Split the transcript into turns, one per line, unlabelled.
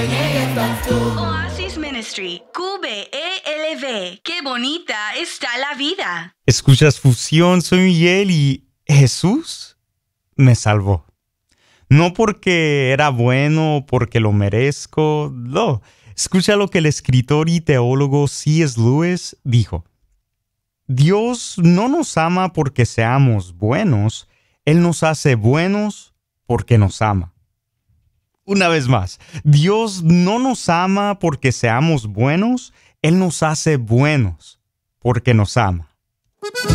Oasis Ministry, QBELV. Qué bonita está la vida.
Escuchas Fusión, soy Miguel y Jesús me salvó. No porque era bueno o porque lo merezco, no. Escucha lo que el escritor y teólogo C.S. Lewis dijo. Dios no nos ama porque seamos buenos, Él nos hace buenos porque nos ama. Una vez más, Dios no nos ama porque seamos buenos, Él nos hace buenos porque nos ama.